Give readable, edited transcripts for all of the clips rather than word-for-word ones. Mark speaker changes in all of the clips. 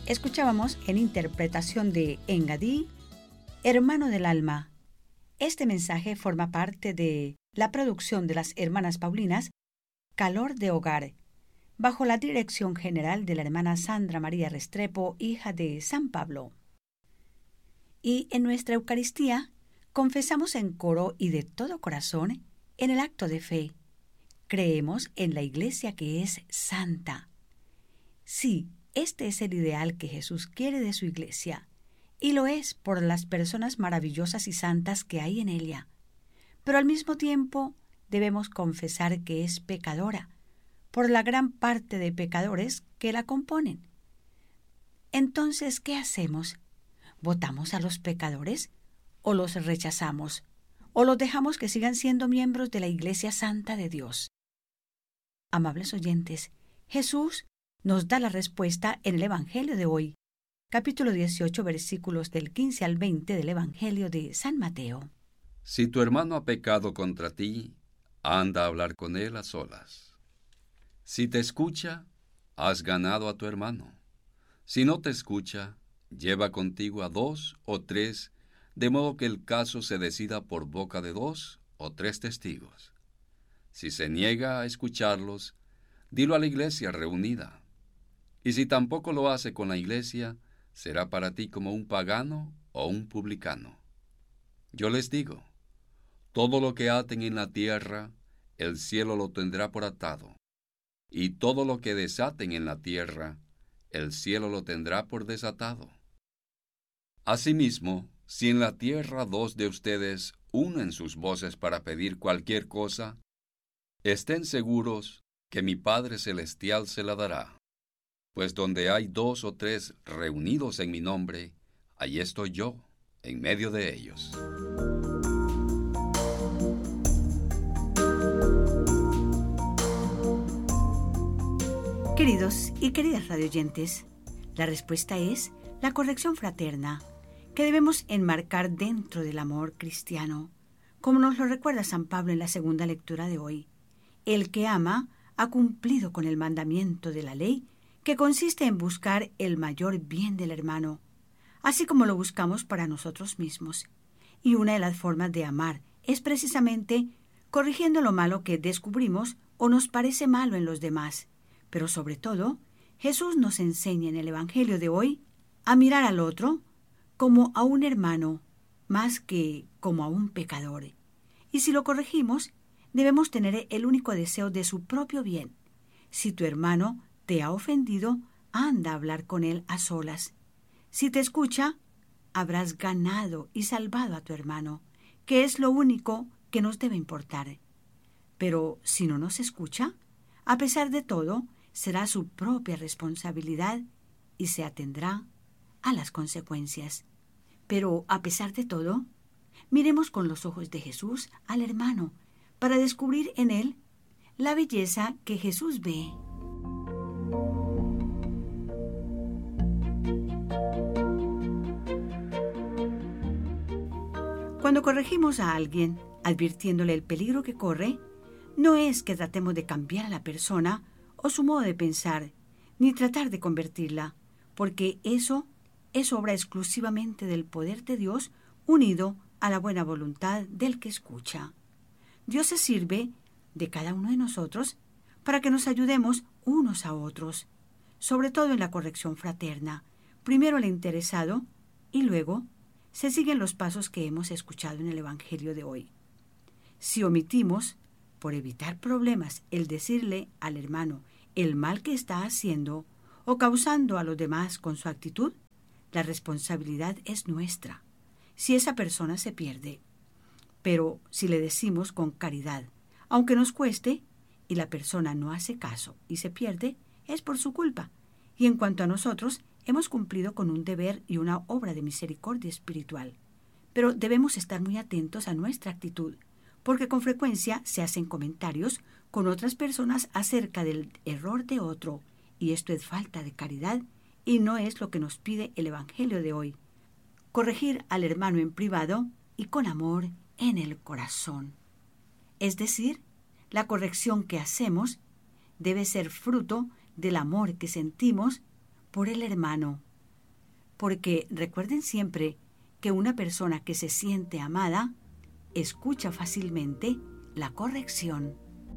Speaker 1: Escuchábamos en interpretación de Engadí, Hermano del Alma. Este mensaje forma parte de la producción de las hermanas Paulinas, Calor de Hogar, bajo la dirección general de la hermana Sandra María Restrepo, hija de San Pablo. Y en nuestra Eucaristía confesamos en coro y de todo corazón en el acto de fe. Creemos en la Iglesia que es santa. Sí, este es el ideal que Jesús quiere de su Iglesia, y lo es por las personas maravillosas y santas que hay en ella. Pero al mismo tiempo debemos confesar que es pecadora, por la gran parte de pecadores que la componen. Entonces, ¿qué hacemos? ¿Votamos a los pecadores? ¿O los rechazamos? ¿O los dejamos que sigan siendo miembros de la Iglesia Santa de Dios? Amables oyentes, Jesús nos da la respuesta en el Evangelio de hoy, capítulo 18, versículos del 15 al 20 del Evangelio de San Mateo.
Speaker 2: Si tu hermano ha pecado contra ti, anda a hablar con él a solas. Si te escucha, has ganado a tu hermano. Si no te escucha, lleva contigo a 2 o 3, de modo que el caso se decida por boca de 2 o 3 testigos. Si se niega a escucharlos, dilo a la iglesia reunida. Y si tampoco lo hace con la iglesia, será para ti como un pagano o un publicano. Yo les digo, todo lo que aten en la tierra, el cielo lo tendrá por atado, y todo lo que desaten en la tierra, el cielo lo tendrá por desatado. Asimismo, si en la tierra 2 de ustedes unen sus voces para pedir cualquier cosa, estén seguros que mi Padre Celestial se la dará. Pues donde hay 2 o 3 reunidos en mi nombre, allí estoy yo, en medio de ellos.
Speaker 1: Queridos y queridas radioyentes, la respuesta es la corrección fraterna, que debemos enmarcar dentro del amor cristiano, como nos lo recuerda San Pablo en la segunda lectura de hoy. El que ama ha cumplido con el mandamiento de la ley, que consiste en buscar el mayor bien del hermano, así como lo buscamos para nosotros mismos. Y una de las formas de amar es precisamente corrigiendo lo malo que descubrimos o nos parece malo en los demás. Pero sobre todo, Jesús nos enseña en el Evangelio de hoy a mirar al otro como a un hermano, más que como a un pecador. Y si lo corregimos, debemos tener el único deseo de su propio bien. Si tu hermano te ha ofendido, anda a hablar con él a solas. Si te escucha, habrás ganado y salvado a tu hermano, que es lo único que nos debe importar. Pero si no nos escucha, a pesar de todo, será su propia responsabilidad y se atendrá a las consecuencias. Pero a pesar de todo, miremos con los ojos de Jesús al hermano para descubrir en él la belleza que Jesús ve. Cuando corregimos a alguien, advirtiéndole el peligro que corre, no es que tratemos de cambiar a la persona o su modo de pensar, ni tratar de convertirla, porque eso es obra exclusivamente del poder de Dios unido a la buena voluntad del que escucha. Dios se sirve de cada uno de nosotros para que nos ayudemos unos a otros, sobre todo en la corrección fraterna, primero el interesado y luego se siguen los pasos que hemos escuchado en el Evangelio de hoy. Si omitimos, por evitar problemas, el decirle al hermano el mal que está haciendo o causando a los demás con su actitud, la responsabilidad es nuestra, si esa persona se pierde. Pero si le decimos con caridad, aunque nos cueste, y la persona no hace caso y se pierde, es por su culpa. Y en cuanto a nosotros, hemos cumplido con un deber y una obra de misericordia espiritual. Pero debemos estar muy atentos a nuestra actitud, porque con frecuencia se hacen comentarios con otras personas acerca del error de otro, y esto es falta de caridad y no es lo que nos pide el Evangelio de hoy. Corregir al hermano en privado y con amor en el corazón. Es decir, la corrección que hacemos debe ser fruto del amor que sentimos por el hermano, porque recuerden siempre que una persona que se siente amada escucha fácilmente la corrección.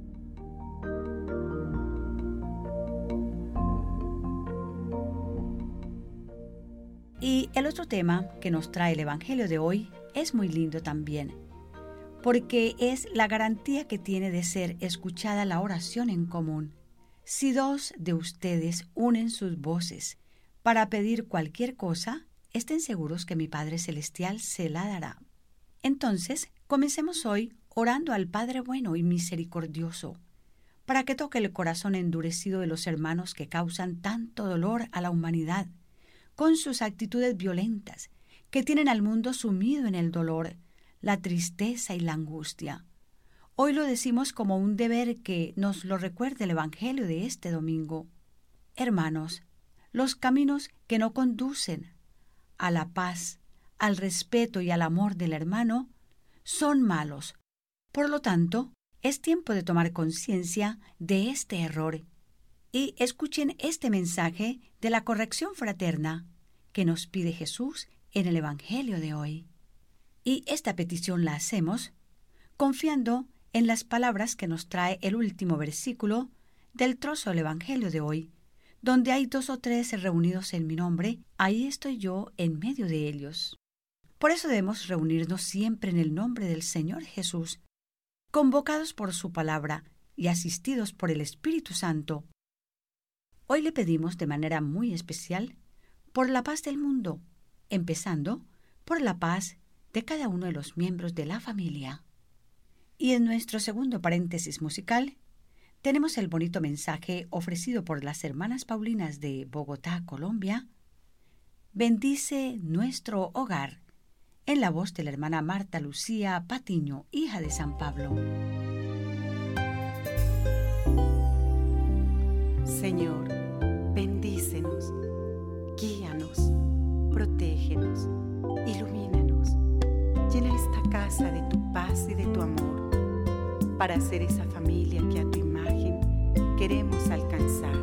Speaker 1: Y el otro tema que nos trae el Evangelio de hoy es muy lindo también, porque es la garantía que tiene de ser escuchada la oración en común. Si dos de ustedes unen sus voces para pedir cualquier cosa, estén seguros que mi Padre Celestial se la dará. Entonces, comencemos hoy orando al Padre bueno y misericordioso, para que toque el corazón endurecido de los hermanos que causan tanto dolor a la humanidad, con sus actitudes violentas, que tienen al mundo sumido en el dolor, la tristeza y la angustia. Hoy lo decimos como un deber que nos lo recuerde el Evangelio de este domingo. Hermanos, los caminos que no conducen a la paz, al respeto y al amor del hermano son malos. Por lo tanto, es tiempo de tomar conciencia de este error. Y escuchen este mensaje de la corrección fraterna que nos pide Jesús en el Evangelio de hoy. Y esta petición la hacemos confiando en las palabras que nos trae el último versículo del trozo del Evangelio de hoy, donde hay 2 o 3 reunidos en mi nombre, ahí estoy yo en medio de ellos. Por eso debemos reunirnos siempre en el nombre del Señor Jesús, convocados por su palabra y asistidos por el Espíritu Santo. Hoy le pedimos de manera muy especial por la paz del mundo, empezando por la paz de cada uno de los miembros de la familia. Y en nuestro segundo paréntesis musical, tenemos el bonito mensaje ofrecido por las hermanas Paulinas de Bogotá, Colombia. Bendice nuestro hogar, en la voz de la hermana Marta Lucía Patiño, hija de San Pablo.
Speaker 3: Señor, bendícenos, guíanos, protégenos, ilumínanos. Llena esta casa de tu paz y de tu amor, para ser esa familia que a tu imagen queremos alcanzar.